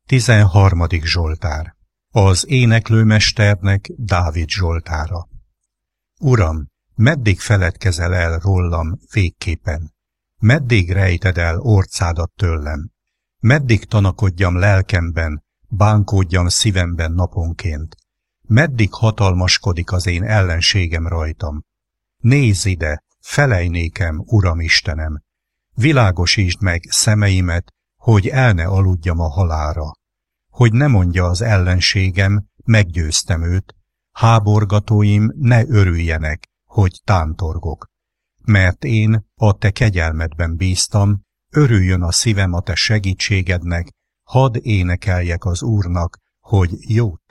13. Zsoltár. Az éneklőmesternek Dávid zsoltára. Uram, meddig feledkezel el rólam végképpen? Meddig rejted el orcádat tőlem? Meddig tanakodjam lelkemben, bánkódjam szívemben naponként? Meddig hatalmaskodik az én ellenségem rajtam? Nézz ide, felejj nékem, Uram Istenem! Világosítsd meg szemeimet, hogy el ne aludjam a halálra. Hogy ne mondja az ellenségem, meggyőztem őt, háborgatóim ne örüljenek, hogy tántorgok. Mert én a te kegyelmedben bíztam, örüljön a szívem a te segítségednek, hadd énekeljek az Úrnak, hogy jót